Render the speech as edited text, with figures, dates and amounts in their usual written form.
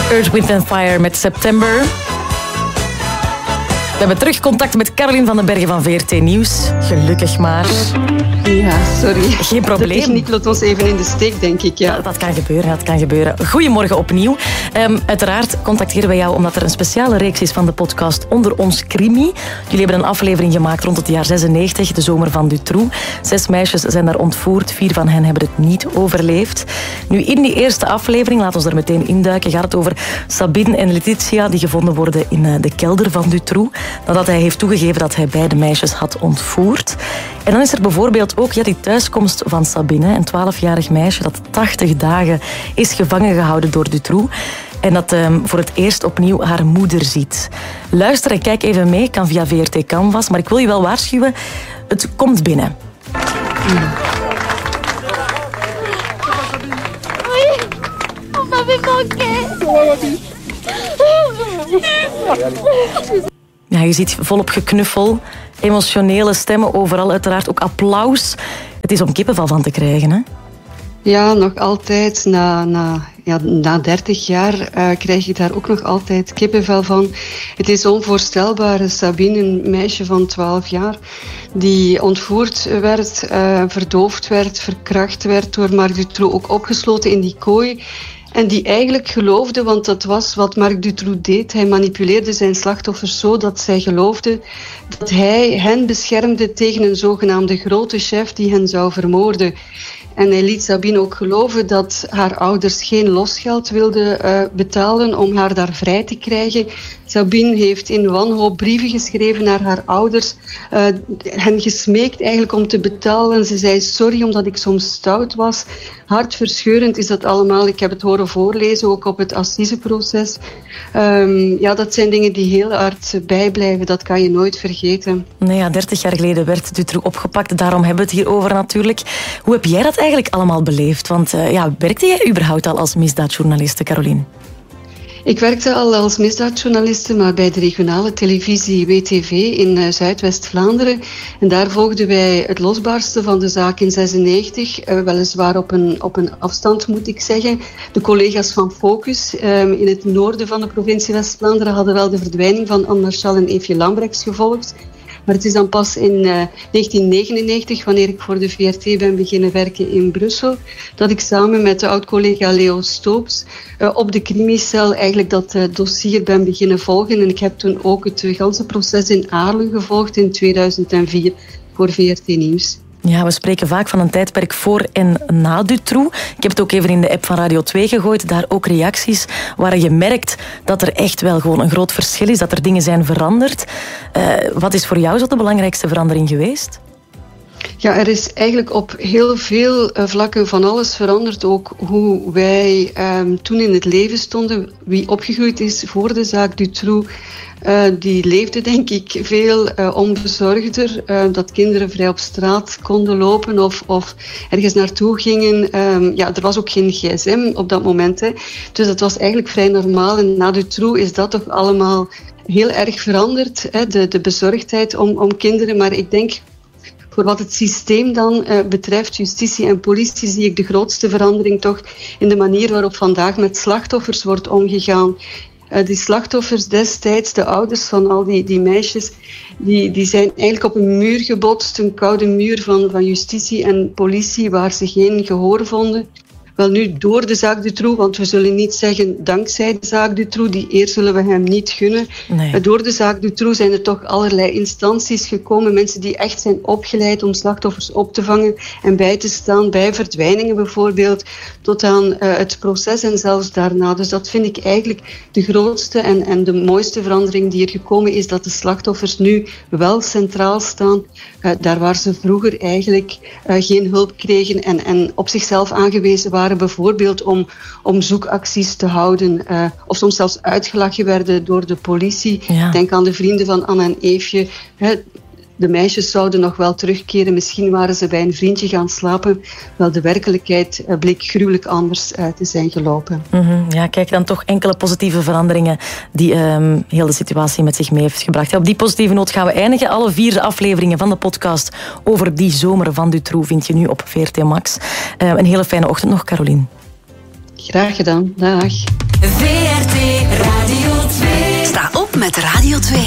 Earth, Wind & Fire met September. We hebben terug contact met Caroline van den Bergen van VRT Nieuws. Gelukkig maar. Ja, sorry. Geen probleem. De techniek laat ons even in de steek, denk ik. Ja. Dat kan gebeuren. Goedemorgen opnieuw. Uiteraard contacteren wij jou omdat er een speciale reeks is van de podcast Onder ons Crimi. Jullie hebben een aflevering gemaakt rond het jaar 96, de zomer van Dutroux. 6 meisjes zijn daar ontvoerd. 4 van hen hebben het niet overleefd. Nu, in die eerste aflevering, laat ons er meteen induiken, gaat het over Sabine en Letitia die gevonden worden in de kelder van Dutroux. Nadat hij heeft toegegeven dat hij beide meisjes had ontvoerd. En dan is er bijvoorbeeld ook die thuiskomst van Sabine, een 12-jarig meisje dat 80 dagen is gevangen gehouden door Dutroux. En dat voor het eerst opnieuw haar moeder ziet. Luister en kijk even mee, kan via VRT Canvas. Maar ik wil je wel waarschuwen, het komt binnen. Ja, je ziet volop geknuffel, emotionele stemmen overal, uiteraard ook applaus. Het is om kippenvel van te krijgen, hè? Ja, nog altijd. Na 30 jaar krijg je daar ook nog altijd kippenvel van. Het is onvoorstelbaar. Sabine, een meisje van 12 jaar, die ontvoerd werd, verdoofd werd, verkracht werd door Marc Dutroux, ook opgesloten in die kooi. En die eigenlijk geloofde, want dat was wat Marc Dutroux deed. Hij manipuleerde zijn slachtoffers zo dat zij geloofden dat hij hen beschermde tegen een zogenaamde grote chef die hen zou vermoorden. En hij liet Sabine ook geloven dat haar ouders geen losgeld wilden betalen om haar daar vrij te krijgen. Sabine heeft in wanhoop brieven geschreven naar haar ouders, hen gesmeekt eigenlijk om te betalen. Ze zei sorry omdat ik soms stout was. Hartverscheurend is dat allemaal. Ik heb het horen voorlezen, ook op het assiseproces. Dat zijn dingen die heel hard bijblijven. Dat kan je nooit vergeten. Nee, ja, 30 jaar geleden werd Dutroux opgepakt. Daarom hebben we het hier over natuurlijk. Hoe heb jij dat eigenlijk allemaal beleefd? Want werkte jij überhaupt al als misdaadjournaliste, Caroline? Ik werkte al als misdaadjournaliste, maar bij de regionale televisie WTV in Zuidwest-Vlaanderen. En daar volgden wij het losbarsten van de zaak in 96, weliswaar op een afstand moet ik zeggen. De collega's van Focus in het noorden van de provincie West-Vlaanderen hadden wel de verdwijning van Anne Marchal en Eefje Lambrechts gevolgd. Maar het is dan pas in 1999, wanneer ik voor de VRT ben beginnen werken in Brussel, dat ik samen met de oud-collega Leo Stoops op de crimicel eigenlijk dat dossier ben beginnen volgen. En ik heb toen ook het ganse proces in Aarlen gevolgd in 2004 voor VRT Nieuws. Ja, we spreken vaak van een tijdperk voor en na Dutroux. Ik heb het ook even in de app van Radio 2 gegooid. Daar ook reacties waar je merkt dat er echt wel gewoon een groot verschil is. Dat er dingen zijn veranderd. Wat is voor jou zo de belangrijkste verandering geweest? Ja, er is eigenlijk op heel veel vlakken van alles veranderd. Ook hoe wij toen in het leven stonden. Wie opgegroeid is voor de zaak Dutroux, die leefde denk ik veel onbezorgder. Dat kinderen vrij op straat konden lopen of ergens naartoe gingen. Er was ook geen gsm op dat moment. Hè. Dus dat was eigenlijk vrij normaal. En na Dutroux is dat toch allemaal heel erg veranderd. Hè. De bezorgdheid om kinderen. Maar ik denk, voor wat het systeem dan betreft, justitie en politie, zie ik de grootste verandering toch in de manier waarop vandaag met slachtoffers wordt omgegaan. Die slachtoffers destijds, de ouders van al die meisjes, die zijn eigenlijk op een muur gebotst, een koude muur van justitie en politie waar ze geen gehoor vonden. Wel nu, door de zaak Dutroux, want we zullen niet zeggen dankzij de zaak Dutroux, die eer zullen we hem niet gunnen. Nee. Door de zaak Dutroux zijn er toch allerlei instanties gekomen, mensen die echt zijn opgeleid om slachtoffers op te vangen en bij te staan, bij verdwijningen bijvoorbeeld, tot aan het proces en zelfs daarna. Dus dat vind ik eigenlijk de grootste en de mooiste verandering die er gekomen is, dat de slachtoffers nu wel centraal staan, daar waar ze vroeger eigenlijk geen hulp kregen en op zichzelf aangewezen waren, bijvoorbeeld om zoekacties te houden of soms zelfs uitgelachen werden door de politie. Ja. Denk aan de vrienden van Anne en Eefje. De meisjes zouden nog wel terugkeren. Misschien waren ze bij een vriendje gaan slapen. Wel, de werkelijkheid bleek gruwelijk anders te zijn gelopen. Mm-hmm. Ja, kijk, dan toch enkele positieve veranderingen die heel de situatie met zich mee heeft gebracht. Op die positieve noot gaan we eindigen. Alle 4 afleveringen van de podcast over die zomer van Dutroux vind je nu op VRT Max. Een hele fijne ochtend nog, Caroline. Graag gedaan. Dag. VRT Radio 2. Sta op met Radio 2.